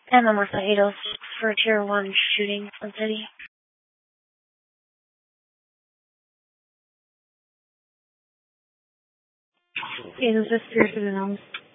And Melissa 806 for Tier 1 shooting in City. Okay, who's this Spirited Anonymous?